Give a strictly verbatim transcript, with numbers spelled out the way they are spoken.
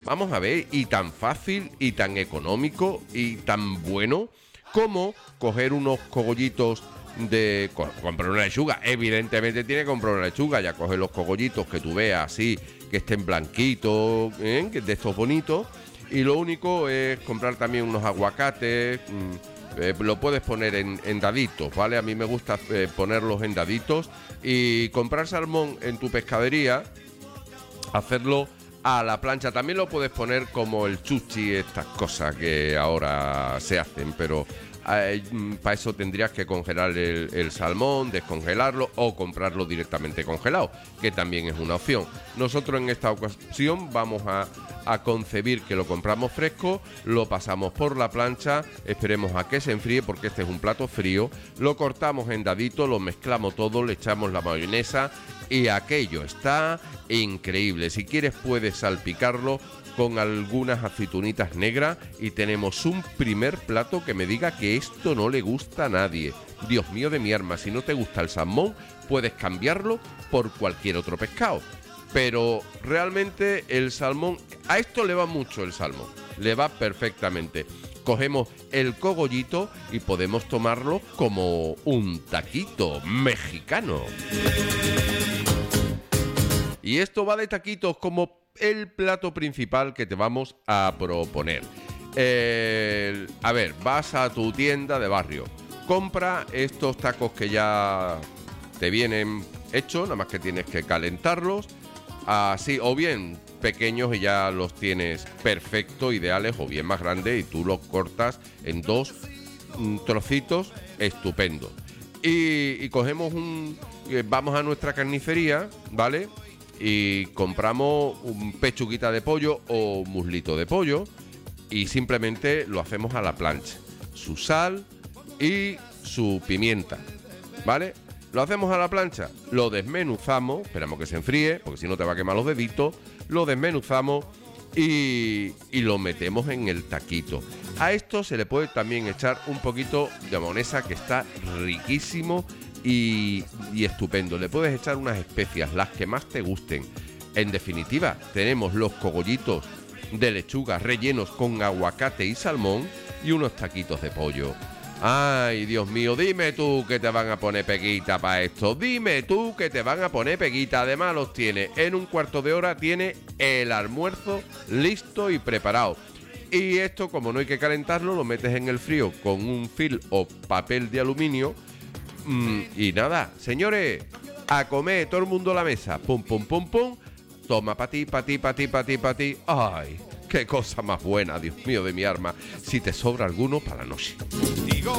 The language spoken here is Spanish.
Vamos a ver, y tan fácil y tan económico y tan bueno como coger unos cogollitos de... co- comprar una lechuga. Evidentemente tiene que comprar una lechuga, ya coge los cogollitos que tú veas así, que estén blanquitos, ¿eh? Que de estos bonitos. Y lo único es comprar también unos aguacates. mm, eh, lo puedes poner en, en daditos, ¿vale? A mí me gusta eh, ponerlos en daditos. Y comprar salmón en tu pescadería, hacerlo a la plancha. También lo puedes poner como el chuchi, estas cosas que ahora se hacen, pero eh, para eso tendrías que congelar el, el salmón, descongelarlo o comprarlo directamente congelado, que también es una opción. Nosotros en esta ocasión vamos a, a concebir que lo compramos fresco, lo pasamos por la plancha, esperemos a que se enfríe porque este es un plato frío, lo cortamos en daditos, lo mezclamos todo, le echamos la mayonesa y aquello está increíble. Si quieres puedes salpicarlo con algunas aceitunitas negras y tenemos un primer plato que me diga que esto no le gusta a nadie. Dios mío de mi arma, si no te gusta el salmón, puedes cambiarlo por cualquier otro pescado. Pero realmente el salmón, a esto le va mucho el salmón, le va perfectamente. Cogemos el cogollito y podemos tomarlo como un taquito mexicano. Y esto va de taquitos como el plato principal que te vamos a proponer. Eh, a ver, vas a tu tienda de barrio, compra estos tacos que ya te vienen hechos, nada más que tienes que calentarlos, así, o bien pequeños y ya los tienes perfectos, ideales, o bien más grandes y tú los cortas en dos mm, trocitos estupendos. Y, y cogemos un... eh, vamos a nuestra carnicería, ¿vale? Y compramos un pechuguita de pollo o muslito de pollo y simplemente lo hacemos a la plancha. Su sal y su pimienta, ¿vale? Lo hacemos a la plancha, lo desmenuzamos, esperamos que se enfríe, porque si no te va a quemar los deditos, lo desmenuzamos y, y lo metemos en el taquito. A esto se le puede también echar un poquito de mayonesa, que está riquísimo y, y estupendo. Le puedes echar unas especias, las que más te gusten. En definitiva, tenemos los cogollitos de lechuga rellenos con aguacate y salmón y unos taquitos de pollo. Ay, Dios mío, dime tú que te van a poner peguita para esto. Dime tú que te van a poner peguita. Además los tiene en un cuarto de hora, tiene el almuerzo listo y preparado. Y esto, como no hay que calentarlo, lo metes en el frío con un film o papel de aluminio. Mm, y nada, señores, a comer, todo el mundo a la mesa. Pum, pum, pum, pum. Toma pa' ti, pa' ti, pa' ti, pa' ti, pa' ti. Ay, qué cosa más buena, Dios mío de mi arma. Si te sobra alguno, para la noche. Digo